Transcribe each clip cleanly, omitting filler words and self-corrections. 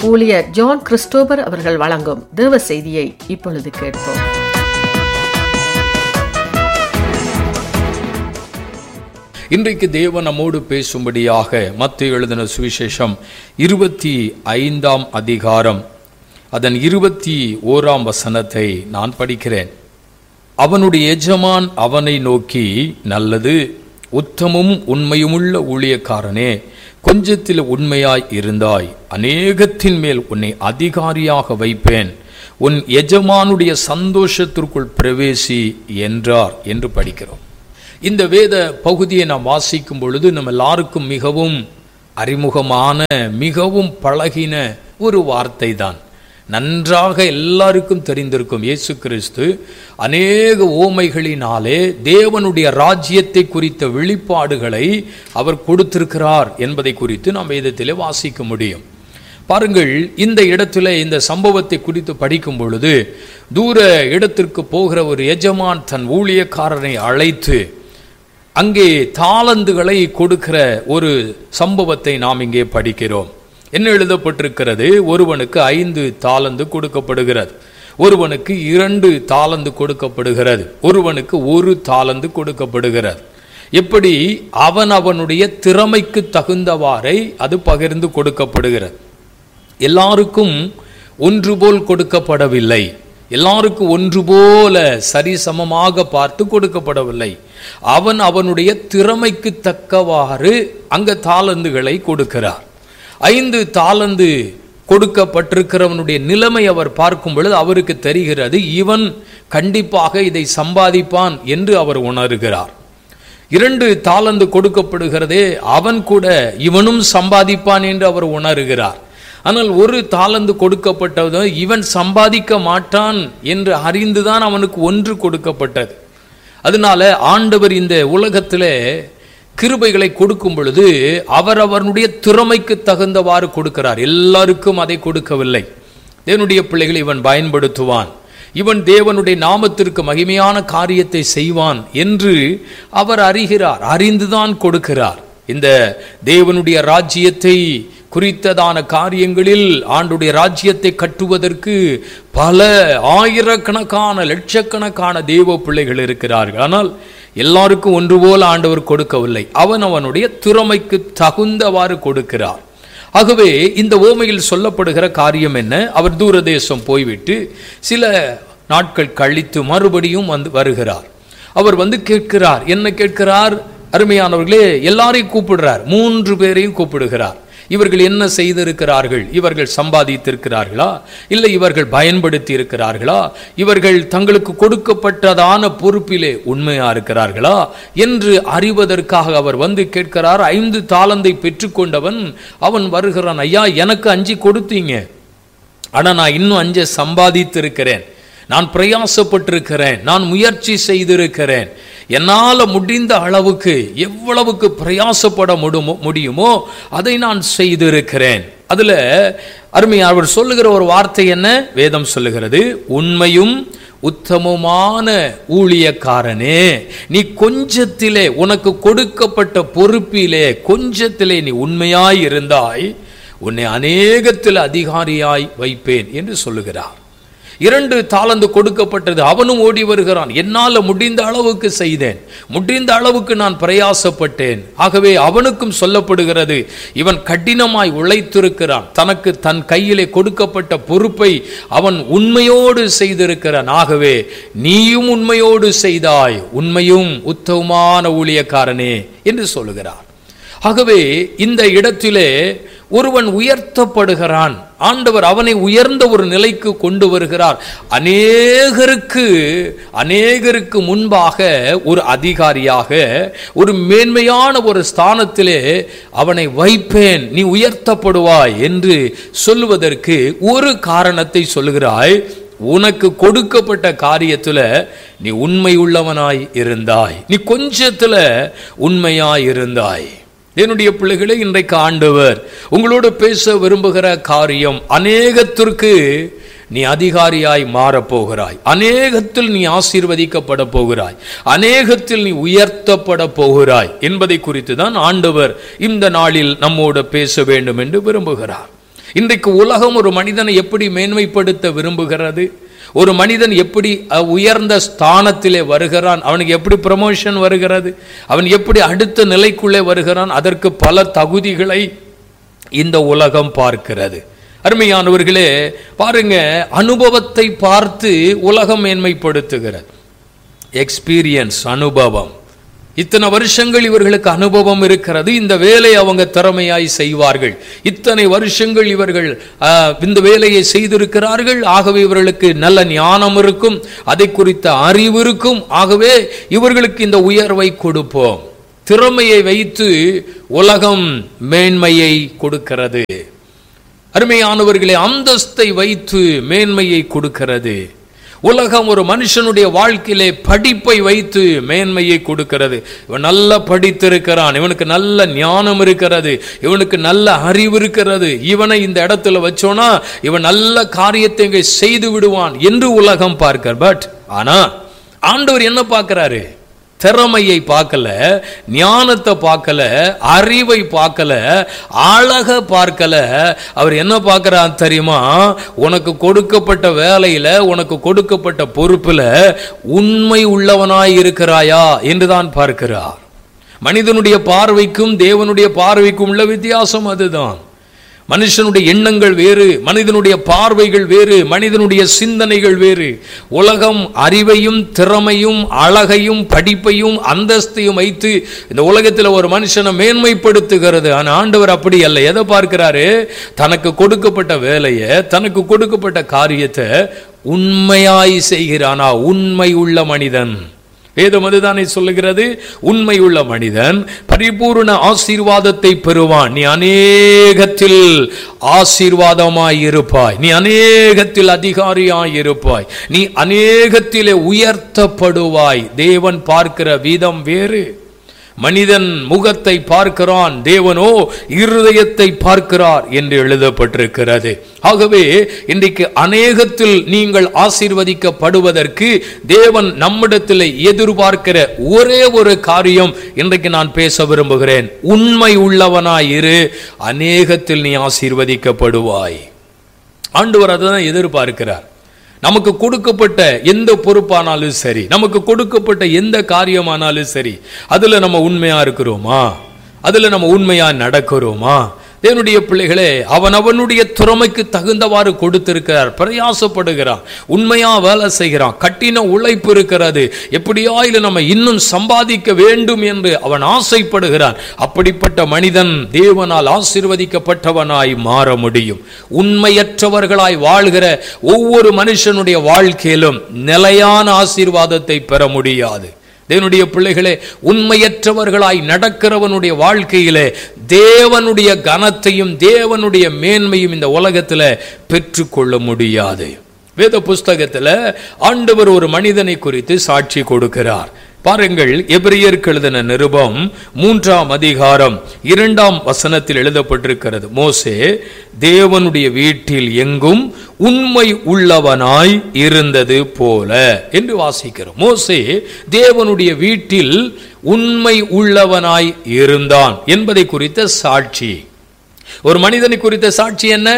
ஊழியர் John Christopher அவர்கள் வழங்கும் தேவ செய்தியை இப்பொழுது கேட்போம். இன்றைக்கு தேவன் நம்மோடு பேசும்படியாக மத்தேயு எழுதின சுவிசேஷம் 25ஆம் அதிகாரம் அதன் 21ஆம் வசனத்தை நான் படிக்கிறேன். அவனுடைய எஜமான் அவனை நோக்கி, நல்லது, உத்தமும் உண்மையுமுள்ள ஊழியக்காரனே, கொஞ்சத்தில் உண்மையாய் இருந்தாய், அநேகத்தின் மேல் உன்னை அதிகாரியாக வைப்பேன், உன் எஜமானுடைய சந்தோஷத்திற்குள் பிரவேசி என்றார் என்று படிக்கிறோம். இந்த வேத பகுதியை நாம் வாசிக்கும் பொழுது நம்ம எல்லாருக்கும் மிகவும் அறிமுகமான, மிகவும் பழகின ஒரு வார்த்தை தான். நன்றாக எல்லாருக்கும் தெரிந்திருக்கும். இயேசு கிறிஸ்து அநேக ஓமைகளினாலே தேவனுடைய ராஜ்யத்தை குறித்த வெளிப்பாடுகளை அவர் கொடுத்திருக்கிறார் என்பதை குறித்து நாம் வேதத்திலே வாசிக்க முடியும். பாருங்கள், இந்த இடத்துல இந்த சம்பவத்தை குறித்து படிக்கும் பொழுது தூர இடத்திற்கு போகிற ஒரு எஜமான் தன் ஊழியக்காரனை அழைத்து அங்கே தாலந்துகளை கொடுக்கிற ஒரு சம்பவத்தை நாம் இங்கே படிக்கிறோம். என்ன எழுதப்பட்டிருக்கிறது? ஒருவனுக்கு 5 தாலந்து கொடுக்கப்படுகிறது, ஒருவனுக்கு 2 தாலந்து கொடுக்கப்படுகிறது, ஒருவனுக்கு 1 தாலந்து கொடுக்கப்படுகிறது. எப்படி? அவனுடைய திறமைக்கு தகுந்தவாறை அது பகிர்ந்து கொடுக்கப்படுகிறது. எல்லாருக்கும் ஒன்று போல் கொடுக்கப்படவில்லை, எல்லாருக்கும் ஒன்று போல சரிசமமாக பார்த்து கொடுக்கப்படவில்லை. அவனுடைய திறமைக்கு தக்கவாறு அங்க தாலந்துகளை கொடுக்கிறார். 5 தாலந்து கொடுக்கப்பட்டிருக்கிறவனுடைய நிலைமை அவர் பார்க்கும் பொழுது அவருக்கு தெரிகிறது, இவன் கண்டிப்பாக இதை சம்பாதிப்பான் என்று அவர் உணர்கிறார். 2 தாலந்து கொடுக்கப்படுகிறதே, அவன் கூட இவனும் சம்பாதிப்பான் என்று அவர் உணர்கிறார். ஆனால் 1 தாலந்து கொடுக்கப்பட்டது, இவன் சம்பாதிக்க மாட்டான் என்று அறிந்துதான் அவனுக்கு 1 கொடுக்கப்பட்டது. அதனால ஆண்டவர் இந்த உலகத்திலே கிருபைகளை கொடுக்கும் பொழுது அவரவனுடைய திறமைக்கு தகுந்தவாறு கொடுக்கிறார். எல்லாருக்கும் அதை கொடுக்கவில்லை. தேவனுடைய பிள்ளைகளை இவன் பயன்படுத்துவான், இவன் தேவனுடைய நாமத்திற்கு மகிமையான காரியத்தை செய்வான் என்று அவர் அறிகிறார், அறிந்துதான் கொடுக்கிறார். இந்த தேவனுடைய ராஜ்யத்தை குறித்ததான காரியங்களில், ஆண்டுடைய ராஜ்யத்தை கட்டுவதற்கு பல ஆயிரக்கணக்கான லட்சக்கணக்கான தேவ பிள்ளைகள் இருக்கிறார்கள். ஆனால் எல்லாருக்கும் ஒன்று போல ஆண்டவர் கொடுக்கவில்லை, அவனுடைய திறமைக்கு தகுந்தவாறு கொடுக்கிறார். ஆகவே இந்த ஓமையில் சொல்லப்படுகிற காரியம் என்ன? அவர் தூரதேசம் போய்விட்டு சில நாட்கள் கழித்து மறுபடியும் வருகிறார். அவர் கேட்கிறார். என்ன கேட்கிறார்? அருமையானவர்களே, எல்லாரையும் கூப்பிடுறார், 3 பேரையும் கூப்பிடுகிறார். இவர்கள் என்ன செய்திருக்கிறார்கள்? இவர்கள் சம்பாதித்திருக்கிறார்களா? இல்லை இவர்கள் பயன்படுத்தி இருக்கிறார்களா? இவர்கள் தங்களுக்கு கொடுக்கப்பட்டதான பொறுப்பிலே உண்மையா இருக்கிறார்களா என்று அறிவதற்காக அவர் கேட்கிறார். 5 தாலந்தை பெற்றுக்கொண்டவன் அவன் வருகிறான். ஐயா, எனக்கு 5 கொடுத்தீங்க, ஆனா நான் இன்னும் 5 சம்பாதித்திருக்கிறேன், நான் பிரயாசப்பட்டிருக்கிறேன், நான் முயற்சி செய்திருக்கிறேன், என்னால் முடிந்த அளவுக்கு எவ்வளவுக்கு பிரயாசப்பட முடியுமோ அதை நான் செய்திருக்கிறேன். அதுல அருமையா அவர் சொல்லுகிற ஒரு வார்த்தை என்ன? வேதம் சொல்லுகிறது, உண்மையும் உத்தமமான ஊழியக்காரனே, நீ கொஞ்சத்திலே, உனக்கு கொடுக்கப்பட்ட பொறுப்பிலே கொஞ்சத்திலே நீ உண்மையாய் இருந்தாய், உன்னை அநேகத்தில் அதிகாரியாய் வைப்பேன் என்று சொல்லுகிறார். 2 தாலந்து கொடுக்கப்பட்டது. அவனும் ஓடி வருகிறான். என்னால் முடிந்த அளவுக்கு செய்தேன், முடிந்த அளவுக்கு நான் பிரயாசப்பட்டேன். ஆகவே அவனுக்கும் சொல்லப்படுகிறது, இவன் கடினமாய் உழைத்திருக்கிறான், தனக்கு தன் கையிலே கொடுக்கப்பட்ட பொறுப்பை அவன் உண்மையோடு செய்திருக்கிறான். ஆகவே நீயும் உண்மையோடு செய்தாய், உண்மையும் உத்தமமான ஊழியக்காரனே என்று சொல்லுகிறார். ஆகவே இந்த இடத்திலே ஒருவன் உயர்த்தப்படுகிறான். ஆண்டவர் அவனை உயர்ந்த ஒரு நிலைக்கு கொண்டு வருகிறார். அநேகருக்கு முன்பாக ஒரு அதிகாரியாக, ஒரு மேன்மையான ஒரு ஸ்தானத்திலே அவனை வைப்பேன், நீ உயர்த்தப்படுவாய் என்று சொல்லுவதற்கு ஒரு காரணத்தை சொல்லுகிறாய். உனக்கு கொடுக்கப்பட்ட காரியத்துல நீ உண்மை உள்ளவனாய் இருந்தாய், நீ கொஞ்சத்துல உண்மையாய் இருந்தாய். என்னுடைய பிள்ளைகளே, இன்றைக்கு ஆண்டவர் உங்களோடு பேச விரும்புகிற காரியம், அநேகத்திற்கு நீ அதிகாரியாய் மாறப்போகிறாய், அநேகத்தில் நீ ஆசீர்வதிக்கப்பட போகிறாய், அநேகத்தில் நீ உயர்த்தப்பட போகிறாய் என்பதை குறித்து தான் ஆண்டவர் இந்த நாளில் நம்மோடு பேச வேண்டும் என்று விரும்புகிறார். இன்றைக்கு உலகம் ஒரு மனிதனை எப்படி மேன்மைப்படுத்த விரும்புகிறது, ஒரு மனிதன் எப்படி உயர்ந்த ஸ்தானத்திலே வருகிறான், அவனுக்கு எப்படி ப்ரமோஷன் வருகிறது, அவன் எப்படி அடுத்த நிலைக்குள்ளே வருகிறான், அதற்கு பல தகுதிகளை இந்த உலகம் பார்க்கிறது. அருமையானவர்களே, பாருங்க, அனுபவத்தை பார்த்து உலகம் மேன்மைப்படுத்துகிறது. எக்ஸ்பீரியன்ஸ், அனுபவம். இத்தனை வருஷங்கள் இவர்களுக்கு அனுபவம் இருக்கிறது, இந்த வேலை அவங்க திறமையாய் செய்வார்கள், இத்தனை வருஷங்கள் இவர்கள் இந்த வேலையை செய்திருக்கிறார்கள், ஆகவே இவர்களுக்கு நல்ல ஞானம் இருக்கும், அதை குறித்த அறிவு இருக்கும், ஆகவே இவர்களுக்கு இந்த உயர்வை கொடுப்போம். திறமையை வைத்து உலகம் மேன்மையை கொடுக்கிறது. அருமையானவர்களே, அந்தஸ்தை வைத்து மேன்மையை கொடுக்கிறது. உலகம் ஒரு மனுஷனுடைய வாழ்க்கையிலே படிப்பை வைத்து மேன்மையை கொடுக்கிறது. இவன் நல்லா படித்திருக்கிறான், இவனுக்கு நல்ல ஞானம் இருக்கிறது, இவனுக்கு நல்ல அறிவு இருக்கிறது, இவனை இந்த இடத்துல வச்சோனா இவன் நல்ல காரியத்தை இங்கே செய்து விடுவான் என்று உலகம் பார்க்கிறார். பட் ஆனா ஆண்டவர் என்ன பார்க்கிறாரு? திறமையை பார்க்கல, ஞானத்தை பார்க்கல, அறிவை பார்க்கல, அழக பார்க்கல. அவர் என்ன பார்க்கிறார் தெரியுமா? உனக்கு கொடுக்கப்பட்ட வேலையில, உனக்கு கொடுக்கப்பட்ட பொறுப்புல உண்மை உள்ளவனாய் இருக்கிறாயா என்றுதான் பார்க்கிறார். மனிதனுடைய பார்வைக்கும் தேவனுடைய பார்வைக்கும் உள்ள வித்தியாசம் அதுதான். மனுஷனுடைய எண்ணங்கள் வேறு, மனிதனுடைய பார்வைகள் வேறு, மனிதனுடைய சிந்தனைகள் வேறு. உலகம் அறிவையும் திறமையும் அழகையும் படிப்பையும் அந்தஸ்தையும் வைத்து இந்த உலகத்தில் ஒரு மனுஷனை மேன்மைப்படுத்துகிறது. ஆனால் ஆண்டவர் அப்படி அல்ல. எதை பார்க்கிறாரு? தனக்கு கொடுக்கப்பட்ட வேலையை, தனக்கு கொடுக்கப்பட்ட காரியத்தை உண்மையாய் செய்கிறானா உண்மை உள்ள மனிதன். வேதம் அதுதானே சொல்லுகிறது. உண்மை உள்ள மனிதன் பரிபூர்ண ஆசீர்வாதத்தை பெறுவான். நீ அநேகத்தில் ஆசீர்வாதமாய் இருப்பாய், நீ அநேகத்தில் அதிகாரியாய் இருப்பாய், நீ அநேகத்திலே உயர்த்தப்படுவாய். தேவன் பார்க்கிற விதம் வேறு. மனிதன் முகத்தை பார்க்கிறான், தேவனோ இருதயத்தை பார்க்கிறார் என்று எழுதப்பட்டிருக்கிறது. ஆகவே இன்றைக்கு அநேகத்தில் நீங்கள் ஆசீர்வதிக்கப்படுவதற்கு தேவன் நம்மிடத்தில் எதிர்பார்க்கிற ஒரே ஒரு காரியம் இன்றைக்கு நான் பேச விரும்புகிறேன். உண்மை உள்ளவனாயிரு, அநேகத்தில் நீ ஆசீர்வதிக்கப்படுவாய். ஆண்டவர் அதுதான் எதிர்பார்க்கிறார். நமக்கு கொடுக்கப்பட்ட எந்த பொறுப்பானாலும் சரி, நமக்கு கொடுக்கப்பட்ட எந்த காரியமானாலும் சரி, அதுல நம்ம உண்மையா இருக்கிறோமா, அதுல நம்ம உண்மையா நடக்கிறோமா? தேவனுடைய பிள்ளைகளே, அவனுடைய திறமைக்கு தகுந்தவாறு கொடுத்திருக்கிறார், பிரயாசப்படுகிறான், உண்மையா வேலை செய்கிறான், கட்டின உழைப்பு இருக்கிறது, எப்படியா இல்லை நம்ம இன்னும் சம்பாதிக்க வேண்டும் என்று அவன் ஆசைப்படுகிறான். அப்படிப்பட்ட மனிதன் தேவனால் ஆசீர்வதிக்கப்பட்டவனாய் மாற முடியும். உண்மையற்றவர்களாய் வாழ்கிற ஒவ்வொரு மனுஷனுடைய வாழ்க்கையிலும் நிலையான ஆசீர்வாதத்தை பெற முடியாது. தேவனுடைய பிள்ளைகளே, உண்மையற்றவர்களாய் நடக்கிறவனுடைய வாழ்க்கையிலே தேவனுடைய கனத்தையும் தேவனுடைய மேன்மையும் இந்த உலகத்தில் பெற்றுக்கொள்ள முடியாது. வேத புஸ்தகத்தில் ஆண்டவர் ஒரு மனிதனை குறித்து சாட்சி கொடுக்கிறார். பாருங்கள், எபிரியருக்கு எழுதின நிருபம் 3ஆம் அதிகாரம் 2ஆம் வசனத்தில் எழுதப்பட்டிருக்கிறது. மோசே தேவனுடைய வீட்டில் எங்கும் உண்மை உள்ளவனாய் இருந்தது போல என்று வாசிக்கிறோம். மோசே தேவனுடைய வீட்டில் உண்மை உள்ளவனாய் இருந்தான் என்பதை குறித்த சாட்சி. ஒரு மனிதனை குறித்த சாட்சி என்ன?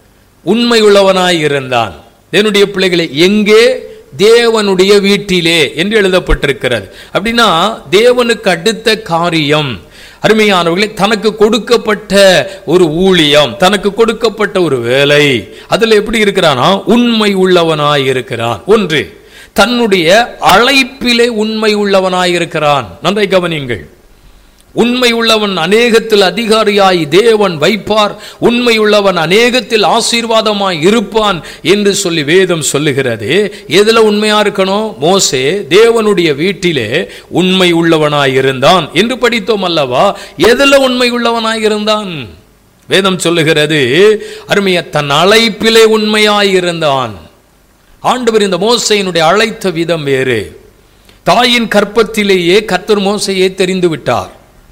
உண்மை உள்ளவனாய் இருந்தான். தேவனுடைய பிள்ளைகளை, எங்கே? தேவனுடைய வீட்டிலே என்று எழுதப்பட்டிருக்கிறது. அப்படின்னா தேவனுக்கு அடுத்த காரியம். அருமையானவர்களே, தனக்கு கொடுக்கப்பட்ட ஒரு ஊழியம், தனக்கு கொடுக்கப்பட்ட ஒரு வேலை, அதுல எப்படி இருக்கிறானா? உண்மை உள்ளவனாய் இருக்கிறான். ஒன்று, தன்னுடைய அழைப்பிலே உண்மை உள்ளவனாய் இருக்கிறான். நன்றை கவனியுங்கள். உண்மை உள்ளவன் அநேகத்தில் அதிகாரியாய் தேவன் வைப்பார், உண்மை உள்ளவன் அநேகத்தில் ஆசீர்வாதமாய் இருப்பான் என்று சொல்லி வேதம் சொல்லுகிறது. எதுல உண்மையா இருக்கணும்? மோசே தேவனுடைய வீட்டிலே உண்மை உள்ளவனாய் இருந்தான் என்று படித்தோம் அல்லவா? எதுல உண்மை உள்ளவனாய் இருந்தான்? வேதம் சொல்லுகிறது, அருமையா, தன் அழைப்பிலே உண்மையாய் இருந்தான். ஆண்டவர் இந்த மோசேயினுடைய அழைத்த விதம் வேறு. தாயின் கற்பத்திலேயே கர்த்தர் மோசேயை தெரிந்து விட்டார்.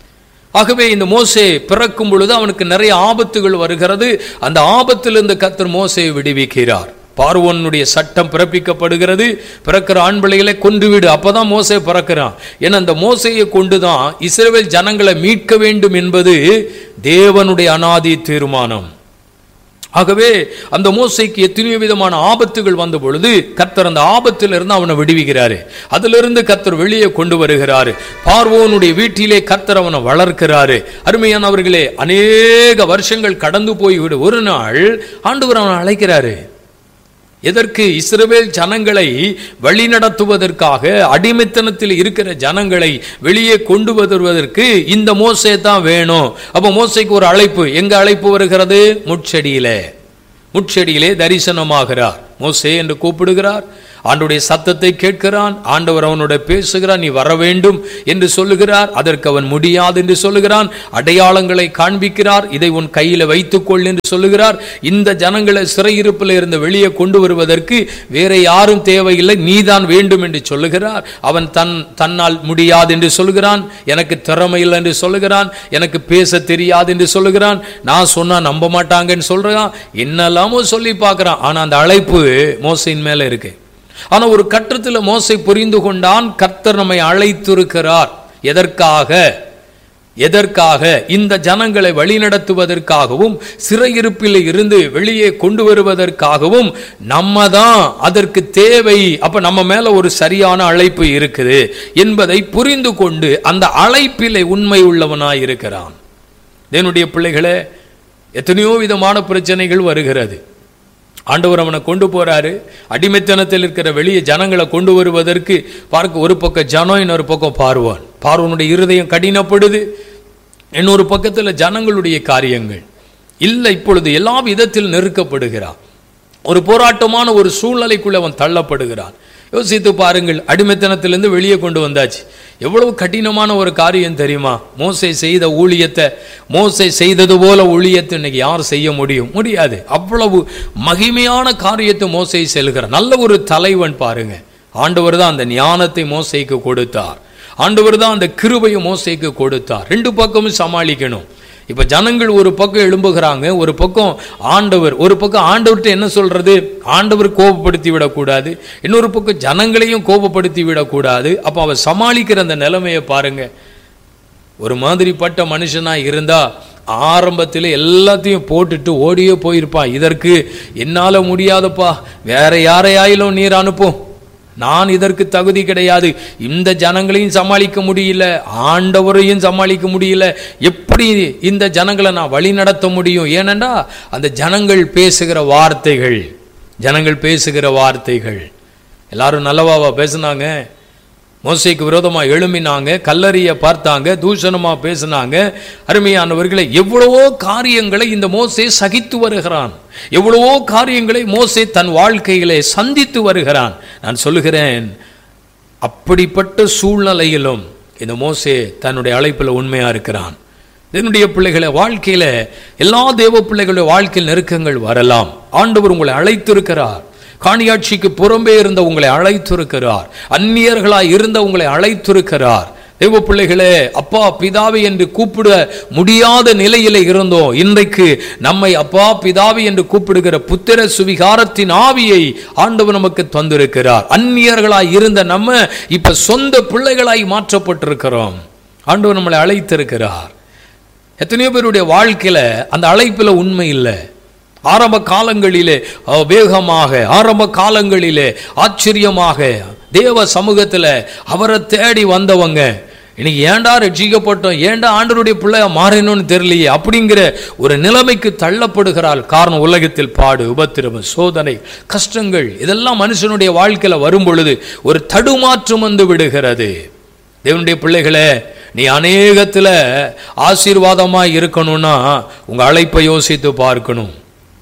ஆகவே இந்த மோசே பிறக்கும் பொழுது அவனுக்கு நிறைய ஆபத்துகள் வருகிறது. அந்த ஆபத்திலிருந்து கர்த்தர் மோசேயை விடுவிக்கிறார். பார்வோனுடைய சட்டம் பிறப்பிக்கப்படுகிறது, பிறக்கிற ஆண் பிள்ளைகளை கொன்றுவிடு. அப்பதான் மோசே பிறக்கிறான். ஏன்னா அந்த மோசையை கொண்டுதான் இஸ்ரவேல் ஜனங்களை மீட்க வேண்டும் என்பது தேவனுடைய அநாதி தீர்மானம். ஆகவே அந்த மோசைக்கு எத்தனையோ விதமான ஆபத்துகள் வந்த பொழுது கர்த்தர் அந்த ஆபத்திலிருந்து அவனை விடுவிக்கிறாரு. அதிலிருந்து கர்த்தர் வெளியே கொண்டு வருகிறாரு. பார்வோனுடைய வீட்டிலே கர்த்தர் அவனை வளர்க்கிறாரு. அருமையானவர்களே, அநேக வருஷங்கள் கடந்து போய்விடு. ஒரு நாள் ஆண்டவர் அவனை அழைக்கிறாரு. எதற்கு? இஸ்ரவேல் ஜனங்களை வழிநடத்துவதற்காக, அடிமைத்தனத்தில் இருக்கிற ஜனங்களை வெளியே கொண்டு வருவதற்கு இந்த மோசே தான் வேணும். அப்ப மோசைக்கு ஒரு அழைப்பு. எங்க அழைப்பு வருகிறது? முட்செடியிலே தரிசனமாகிறார். மோசே என்று கூப்பிடுகிறார். ஆண்டவருடைய சத்தத்தை கேட்கிறான். ஆண்டவர் அவனோட பேசுகிறார். நீ வர வேண்டும் என்று சொல்லுகிறார். அதற்கு அவன் முடியாது என்று சொல்லுகிறான். அடையாளங்களை காண்பிக்கிறார். இதை உன் கையில் வைத்துக்கொள் என்று சொல்லுகிறார். இந்த ஜனங்களை சிறையிருப்பில் இருந்து வெளியே கொண்டு வருவதற்கு வேற யாரும் தேவையில்லை, நீதான் வேண்டும் என்று சொல்லுகிறார். அவன் தன்னால் முடியாது என்று சொல்லுகிறான். எனக்கு திறமை இல்லை என்று சொல்லுகிறான். எனக்கு பேச தெரியாது என்று சொல்லுகிறான். நான் சொன்னா நம்ப மாட்டாங்கன்னு சொல்றான். என்னெல்லாமோ சொல்லி பார்க்கிறான். ஆனா அந்த அழைப்பு மோசையின் மேல இருக்கு. ஆனா ஒரு கட்டத்தில் மோசை புரிந்து கொண்டான், கர்த்தர் நம்மை அழைத்திருக்கிறார். எதற்காக? இந்த ஜனங்களை வழிநடத்துவதற்காகவும் சிறையிருப்பில் இருந்து வெளியே கொண்டு வருவதற்காகவும் நம்ம தான் அதற்கு தேவை. அப்ப நம்ம மேல ஒரு சரியான அழைப்பு இருக்குது என்பதை புரிந்து கொண்டு அந்த அழைப்பிலே உண்மை உள்ளவனாய் இருக்கிறான். என்னுடைய பிள்ளைகளே, எத்தனையோ விதமான பிரச்சனைகள் வருகிறது. ஆண்டவர் அவனை கொண்டு போறாரு. அடிமைத்தனத்தில் இருக்கிற வெளியே ஜனங்களை கொண்டு வருவதற்கு பார்க்க ஒரு பக்கம் ஜனம், இன்னொரு பக்கம் பார்வோனுடைய இருதயம் கடினப்படுது. இன்னொரு பக்கத்தில் ஜனங்களுடைய காரியங்கள் இல்லை. இப்பொழுது எல்லா விதத்தில் நெருக்கப்படுகிறான். ஒரு போராட்டமான ஒரு சூழ்நிலைக்குள்ள அவன் தள்ளப்படுகிறான். யோசித்து பாருங்கள், அடிமைத்தனத்திலிருந்து வெளியே கொண்டு வந்தாச்சு. எவ்வளவு கடினமான ஒரு காரியம் தெரியுமா? மோசே செய்த ஊழியத்தை, மோசே செய்தது போல ஊழியத்தை இன்னைக்கு யார் செய்ய முடியாது. அவ்வளவு மகிமையான காரியத்தை மோசே செல்கிறார். நல்ல ஒரு தலைவன் பாருங்க. ஆண்டவர் தான் அந்த ஞானத்தை மோசேக்கு கொடுத்தார். ஆண்டவர் தான் அந்த கிருபையை மோசேக்கு கொடுத்தார். ரெண்டு பக்கமும் சமாளிக்கணும். இப்ப ஜனங்கள் ஒரு பக்கம் எழும்புகிறாங்க, ஒரு பக்கம் ஆண்டவர். ஒரு பக்கம் ஆண்டவர்கிட்ட என்ன சொல்றது? ஆண்டவர் கோபப்படுத்தி விடக்கூடாது, இன்னொரு பக்கம் ஜனங்களையும் கோபப்படுத்தி விடக்கூடாது. அப்ப அவர் சமாளிக்கிற அந்த நிலைமையை பாருங்க. ஒரு மாதிரிப்பட்ட மனுஷனா இருந்தா ஆரம்பத்தில் எல்லாத்தையும் போட்டுட்டு ஓடியே போயிருப்பான். இதற்கு என்னால முடியாதப்பா, வேற யாரையாயிலும் நீர் அனுப்பும், நான் இதற்கு தகுதி கிடையாது, இந்த ஜனங்களையும் சமாளிக்க முடியல, ஆண்டவரையும் சமாளிக்க முடியல, எப்படி இந்த ஜனங்களை நான் வழி நடத்த முடியும்? ஏனென்றா அந்த ஜனங்கள் பேசுகிற வார்த்தைகள் எல்லாரும் நல்லவாவா பேசினாங்க. மோசேக்கு விரோதமாக எழும்பினாங்க, கல்லறிய பார்த்தாங்க, தூஷணமா பேசினாங்க. அருமையானவர்களை, எவ்வளவோ காரியங்களை இந்த மோசே சகித்து வருகிறான். எவ்வளவோ காரியங்களை மோசே தன் வாழ்க்கையிலே சந்தித்து வருகிறான். நான் சொல்லுகிறேன், அப்படிப்பட்ட சூழ்நிலையிலும் இந்த மோசே தன்னுடைய அழைப்பில் உண்மையா இருக்கிறான். என்னுடைய பிள்ளைகளை, வாழ்க்கையில எல்லா தேவ பிள்ளைகளுடைய வாழ்க்கையில் நெருக்கங்கள் வரலாம். ஆண்டவர் உங்களை அழைத்திருக்கிறார். காணியாட்சிக்கு புறம்பே இருந்த உங்களை அழைத்திருக்கிறார். அந்நியர்களாய் இருந்த உங்களை அழைத்திருக்கிறார். தேவ பிள்ளைகளே, அப்பா பிதாவை என்று கூப்பிட முடியாத நிலையில இருந்தோம். இன்றைக்கு நம்மை அப்பா பிதாவை என்று கூப்பிடுகிற புத்திர சுவிகாரத்தின் ஆவியை ஆண்டவர் நமக்கு தந்திருக்கிறார். அந்நியர்களாய் இருந்த நம்ம இப்ப சொந்த பிள்ளைகளாய் மாற்றப்பட்டிருக்கிறோம். ஆண்டவர் நம்மளை அழைத்திருக்கிறார். எத்தனையோ பேருடைய வாழ்க்கையில அந்த அழைப்பில் உண்மை இல்லை. ஆரம்ப காலங்களிலே வேகமாக, ஆரம்ப காலங்களிலே ஆச்சரியமாக தேவ சமூகத்தில் அவரை தேடி வந்தவங்க இன்னைக்கு ஏண்டா ரட்சிக்கப்பட்டோம், ஏண்டா ஆண்டவருடைய பிள்ளையா மாறணும்னு தெரியலையே அப்படிங்கிற ஒரு நிலைமைக்கு தள்ளப்படுகிறாள். காரணம், உலகத்தில் பாடு, உபத்திரவம், சோதனை, கஷ்டங்கள் இதெல்லாம் மனுஷனுடைய வாழ்க்கையில வரும் பொழுது ஒரு தடுமாற்றம் வந்து விடுகிறது. தேவனுடைய பிள்ளைகளே, நீ அநேகத்துல ஆசீர்வாதமாய் இருக்கணும்னா உங்க அழைப்பை யோசித்து பார்க்கணும்.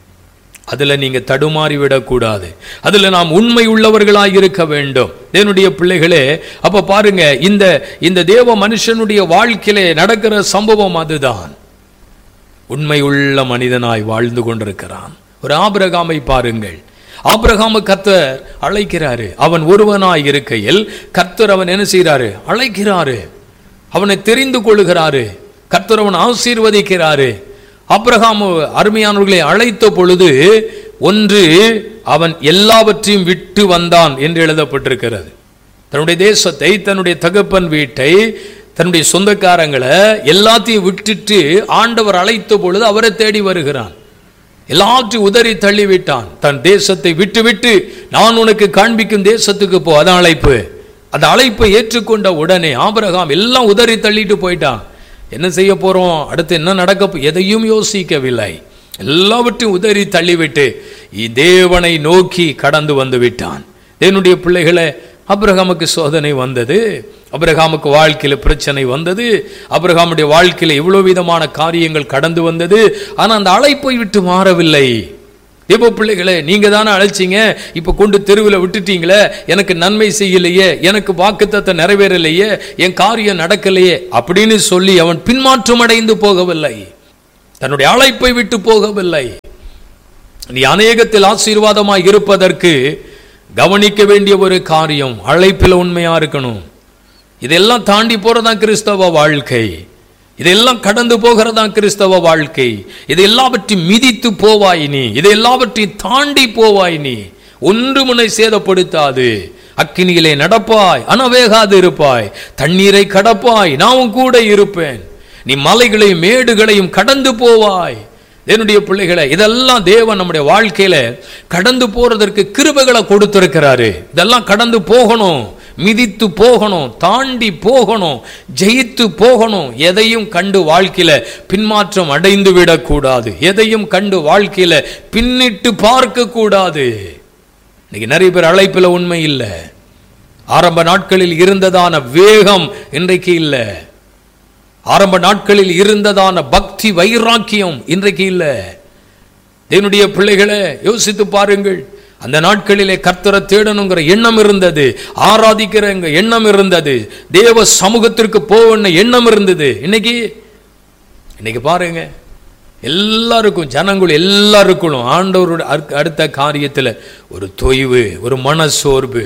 அதுல நீங்க தடுமாறி விடக்கூடாது. அதுல நாம் உண்மை உள்ளவர்களாய் இருக்க வேண்டும். தேவனுடைய பிள்ளைகளே, அப்ப பாருங்க, இந்த தேவ மனுஷனுடைய வாழ்க்கையிலே நடக்கிற சம்பவம் அதுதான். உண்மை உள்ள மனிதனாய் வாழ்ந்து கொண்டிருக்கிறான். ஒரு ஆபிரகாமை பாருங்கள். ஆபிரகாமு கர்த்தர் அழைக்கிறாரு. அவன் ஒருவனாய் இருக்கையில் கர்த்தர் அவன் என்ன செய்யறாரு? அழைக்கிறாரு. அவனை தெரிந்து கொள்ளுகிறாரு. கர்த்தர் அவன் ஆசீர்வதிக்கிறாரு. ஆபிரகாம் அருமையானவர்களை அழைத்த பொழுது ஒன்று, அவன் எல்லாவற்றையும் விட்டு வந்தான் என்று எழுதப்பட்டிருக்கிறது. தன்னுடைய தேசத்தை, தன்னுடைய தகப்பன் வீட்டை, தன்னுடைய சொந்தக்காரங்களை எல்லாத்தையும் விட்டுட்டு ஆண்டவர் அழைத்த பொழுது அவரை தேடி வருகிறான். எல்லாவற்றையும் உதறி தள்ளிவிட்டான். தன் தேசத்தை விட்டு நான் உனக்கு காண்பிக்கும் தேசத்துக்கு போ. அதான் அழைப்பு. அந்த அழைப்பை ஏற்றுக்கொண்ட உடனே ஆபிரகாம் எல்லாம் உதறி தள்ளிட்டு போயிட்டான். என்ன செய்ய போறோம், அடுத்து என்ன நடக்க, எதையும் யோசிக்கவில்லை. எல்லாவற்றையும் உதறி தள்ளிவிட்டு தேவனை நோக்கி கடந்து வந்து விட்டான். தேவனுடைய பிள்ளைகளை, ஆபிரகாமுக்கு சோதனை வந்தது, ஆபிரகாமுக்கு வாழ்க்கையில பிரச்சனை வந்தது, ஆபிரகாமுடைய வாழ்க்கையில இவ்வளவு விதமான காரியங்கள் கடந்து வந்தது. ஆனா அந்த அழைப்பை விட்டு மாறவில்லை. தேவ பிள்ளைகளே, நீங்க தானே அழைச்சிங்க, இப்ப கொண்டு தெருவில் விட்டுட்டீங்களே, எனக்கு நன்மை செய்யலையே, எனக்கு வாக்குத்தத்தம் நிறைவேறலையே, என் காரியம் நடக்கலையே அப்படின்னு சொல்லி அவன் பின்மாற்றம் அடைந்து போகவில்லை, தன்னுடைய அழைப்பை விட்டு போகவில்லை. நீ அநேகத்தில் ஆசீர்வாதமாய் இருப்பதற்கு கவனிக்க வேண்டிய ஒரு காரியம், அழைப்பில் உண்மையா இருக்கணும். இதெல்லாம் தாண்டி போறதான் கிறிஸ்தவ வாழ்க்கை, இதெல்லாம் கடந்து போகிறதான் கிறிஸ்தவ வாழ்க்கை. இது எல்லாவற்றையும் மிதித்து போவாய் நீ, இது எல்லாவற்றையும் தாண்டி போவாய் நீ. ஒன்று முனை சேதப்படுத்தாது. அக்கினியிலே நடப்பாய், அனவேகாது இருப்பாய். தண்ணீரை கடப்பாய், நான் கூட இருப்பேன். நீ மலைகளையும் மேடுகளையும் கடந்து போவாய். என்னுடைய பிள்ளைகளை, இதெல்லாம் தேவன் நம்முடைய வாழ்க்கையில கடந்து போறதற்கு கிருபைகளை கொடுத்திருக்கிறாரு. இதெல்லாம் கடந்து போகணும், மிதித்து போகணும், தாண்டி போகணும், ஜெயித்து போகணும். எதையும் கண்டு வாழ்க்கையில பின்மாற்றம் அடைந்து விடக்கூடாது. எதையும் கண்டு வாழ்க்கையில பின்னிட்டு பார்க்க கூடாது. இன்னைக்கு நிறைய பேர் அழைப்பில் உண்மை இல்லை. ஆரம்ப நாட்களில் இருந்ததான வேகம் இன்றைக்கு இல்லை. ஆரம்ப நாட்களில் இருந்ததான பக்தி வைராக்கியம் இன்றைக்கு இல்லை. என்னுடைய பிள்ளைகளை யோசித்து பாருங்கள். அந்த நாட்களிலே கர்த்தரை தேடணுங்கிற எண்ணம் இருந்தது, ஆராதிக்கிற எண்ணம் இருந்தது, தேவ சமூகத்திற்கு போகணும் எண்ணம் இருந்தது. இன்னைக்கு பாருங்க, எல்லாருக்கும், ஜனங்கள் எல்லாருக்கும் ஆண்டவருடைய அடுத்த காரியத்தில் ஒரு தொய்வு, ஒரு மனசோர்வு.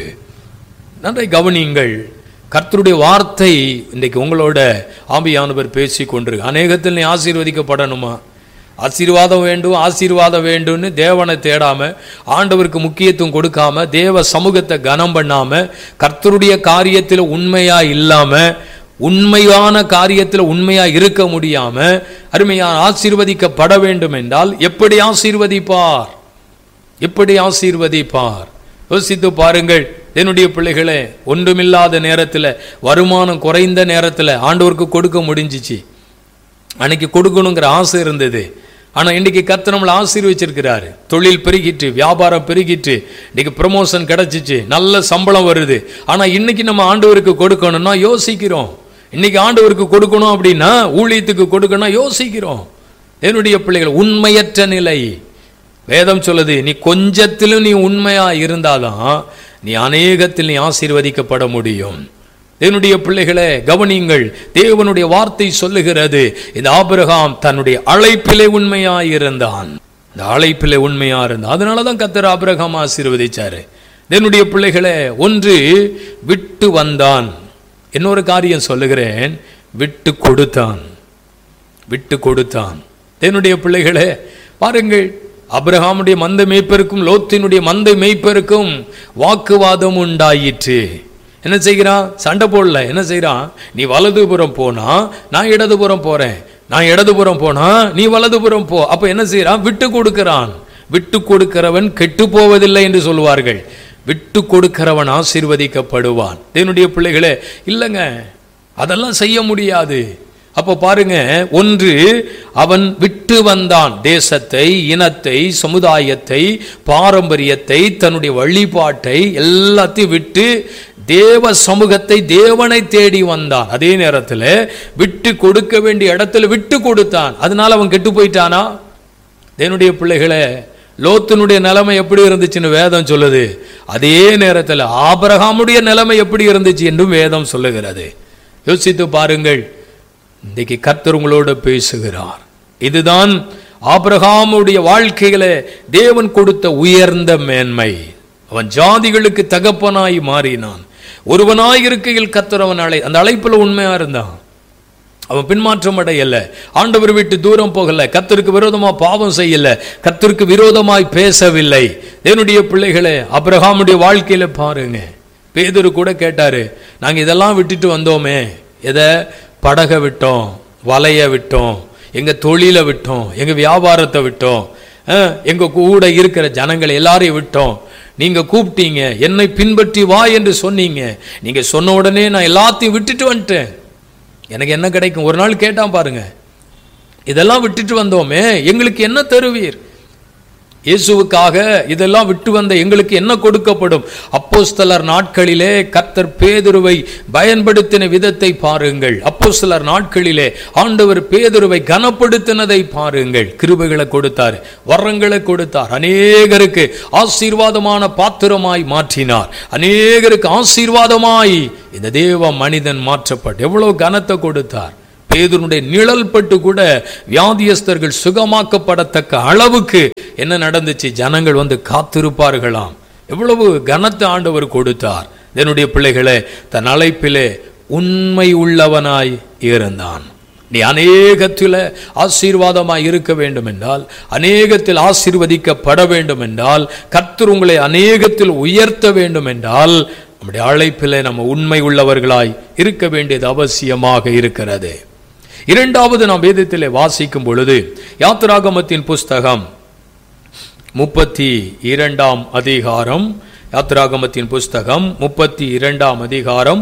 நன்றை கவனியுங்கள். கர்த்தருடைய வார்த்தை இன்றைக்கு உங்களோட ஆவியானவர் பேசி கொண்டு, அநேகத்தில் நீ ஆசீர்வதிக்கப்படணுமா, ஆசீர்வாதம் வேண்டும், ஆசீர்வாதம் வேண்டும்னு தேவனை தேடாம, ஆண்டவருக்கு முக்கியத்துவம் கொடுக்காம, தேவ சமூகத்தை கனம் பண்ணாம, கர்த்தருடைய காரியத்தில் உண்மையா இல்லாம, உண்மையான காரியத்தில் உண்மையா இருக்க முடியாம, அருமையான ஆசீர்வதிக்கப்பட வேண்டும் என்றால் எப்படி ஆசீர்வதிப்பார், எப்படி ஆசீர்வதிப்பார்? யோசித்து பாருங்கள். என்னுடைய பிள்ளைகளே, ஒன்றுமில்லாத நேரத்தில், வருமானம் குறைந்த நேரத்தில் ஆண்டவருக்கு கொடுக்க முடிஞ்சிச்சு. அன்னைக்கு கொடுக்கணுங்கிற ஆசை இருந்தது. ஆனால் இன்றைக்கி கர்த்தர் நம்மளை ஆசீர்வச்சிருக்கிறாரு. தொழில் பெருகிட்டு, வியாபாரம் பெருகிட்டு, இன்னைக்கு ப்ரமோஷன் கிடைச்சிச்சு, நல்ல சம்பளம் வருது. ஆனால் இன்னைக்கு நம்ம ஆண்டவருக்கு கொடுக்கணும்னா யோசிக்கிறோம். இன்னைக்கு ஆண்டவருக்கு கொடுக்கணும் அப்படின்னா, ஊழியத்துக்கு கொடுக்கணும் யோசிக்கிறோம். என்னுடைய பிள்ளைகள், உண்மையற்ற நிலை. வேதம் சொல்லுது, நீ கொஞ்சத்திலும் நீ உண்மையா இருந்தாதான் நீ அநேகத்தில் நீ ஆசீர்வதிக்கப்பட முடியும். என்னுடைய பிள்ளைகளே கவனியுங்கள். தேவனுடைய வார்த்தை சொல்லுகிறது, இந்த ஆபிரகாம் தன்னுடைய அழைப்பிலே உண்மையாயிருந்தான். இந்த அழைப்பிலே உண்மையா இருந்தான். அதனாலதான் கர்த்தர் ஆபிரகாம் ஆசீர்வதிச்சாரு. என்னுடைய பிள்ளைகளே, ஒன்று விட்டு வந்தான், இன்னொரு காரியம் சொல்லுகிறேன், விட்டு கொடுத்தான். விட்டு கொடுத்தான். என்னுடைய பிள்ளைகளே பாருங்கள், ஆபிரகாமுடைய மந்தை மேய்ப்பருக்கும் லோத்தினுடைய மந்தை மேய்ப்பருக்கும் வாக்குவாதம் உண்டாயிற்று. என்ன செய்கிறான்? சண்டை போடல. என்ன செய்கிறான்? நீ வலதுபுறம் போனா நான் இடதுபுறம் போறேன், நான் இடதுபுறம் போனா நீ வலதுபுறம் போ. அப்ப என்ன செய்யறான்? விட்டு கொடுக்கிறான். விட்டு கொடுக்கிறவன் கெட்டு போவதில்லை என்று சொல்வார்கள். விட்டு கொடுக்கிறவன் ஆசீர்வதிக்கப்படுவான். என்னுடைய பிள்ளைகளே, இல்லைங்க, அதெல்லாம் செய்ய முடியாது. அப்போ பாருங்க, ஒன்று அவன் விட்டு வந்தான். தேசத்தை, இனத்தை, சமுதாயத்தை, பாரம்பரியத்தை, தன்னுடைய வழிபாட்டை எல்லாத்தையும் விட்டு தேவ சமூகத்தை, தேவனை தேடி வந்தான். அதே நேரத்தில் விட்டு கொடுக்க வேண்டிய இடத்துல விட்டு கொடுத்தான். அதனால அவன் கெட்டு போயிட்டானா? என்னுடைய பிள்ளைகளே, லோத்தினுடைய நிலைமை எப்படி இருந்துச்சுன்னு வேதம் சொல்லுது. அதே நேரத்தில் ஆபிரகாமுடைய நிலைமை எப்படி இருந்துச்சு என்றும் வேதம் சொல்லுகிறது. யோசித்து பாருங்கள். இன்றைக்கு கர்த்தர் உங்களோட பேசுகிறார். இதுதான் ஆபிரகாமுடைய வாழ்க்கையில தேவன் கொடுத்த உயர்ந்த மேன்மை. அவன் ஜாதிகளுக்கு தகப்பனாய் மாறினான். ஒருவனாய் இருக்கையில் கர்த்தர் அவன் அந்த அழைப்புல உண்மையா இருந்தான். அவன் பின்மாற்றம் அடையல, ஆண்டவர் விட்டு தூரம் போகல, கர்த்தருக்கு விரோதமா பாவம் செய்யல, கர்த்தருக்கு விரோதமாய் பேசவில்லை. என்னுடைய பிள்ளைகளே, ஆபிரகாமுடைய வாழ்க்கையில பாருங்க, பேதுரு கூட கேட்டாரு, நாங்க இதெல்லாம் விட்டுட்டு வந்தோமே, எதை? படகை விட்டோம், வலைய விட்டோம், எங்க தொழிலை விட்டோம், எங்க வியாபாரத்தை விட்டோம், எங்க கூட இருக்கிற ஜனங்களை எல்லாரையும் விட்டோம், நீங்க கூப்பிட்டீங்க, என்னை பின்பற்றி வா என்று சொன்னீங்க, நீங்க சொன்ன உடனே நான் எல்லாத்தையும் விட்டுட்டு வந்துட்டேன், எனக்கு என்ன கிடைக்கும்? ஒரு நாள் கேட்டான் பாருங்க, இதெல்லாம் விட்டுட்டு வந்தோமே, எங்களுக்கு என்ன தருவீர்? இயேசுவுக்காக இதெல்லாம் விட்டு வந்த எங்களுக்கு என்ன கொடுக்கப்படும்? அப்போஸ்தலர் நாட்களிலே கர்த்தர் பேதுருவை பயன்படுத்தின விதத்தை பாருங்கள். அப்போஸ்தலர் நாட்களிலே ஆண்டவர் பேதுருவை கனப்படுத்தினதை பாருங்கள். கிருபைகளை கொடுத்தார், வரங்களை கொடுத்தார், அநேகருக்கு ஆசீர்வாதமான பாத்திரமாய் மாற்றினார், அநேகருக்கு ஆசீர்வாதமாய் இந்த தேவ மனிதன் மாற்றப்பட்டு எவ்வளவு கனத்தை கொடுத்தார். பேதுருடைய நிழல் பட்டு கூட வியாதியஸ்தர்கள் சுகமாக்கப்படத்தக்க அளவுக்கு என்ன நடந்துச்சு? ஜனங்கள் வந்து காத்திருப்பார்களாம். எவ்வளவு கனத்தை ஆண்டவர் கொடுத்தார். என்னுடைய பிள்ளைகளே, தன் அழைப்பிலே உண்மை உள்ளவனாய் இருந்தான். நீ அநேகத்தில் ஆசீர்வாதமாய் இருக்க வேண்டும் என்றால், அநேகத்தில் ஆசீர்வதிக்கப்பட வேண்டும் என்றால், கர்த்தர் உங்களை அநேகத்தில் உயர்த்த வேண்டும் என்றால், நம்முடைய அழைப்பிலே நம்ம உண்மை உள்ளவர்களாய் இருக்க வேண்டியது அவசியமாக இருக்கிறது. இரண்டாவது நாம் வேதத்திலே வாசிக்கும் பொழுது யாத்திராகமத்தின் புஸ்தகம் 32ஆம் அதிகாரம், யாத்திராகமத்தின் புஸ்தகம் 32ஆம் அதிகாரம்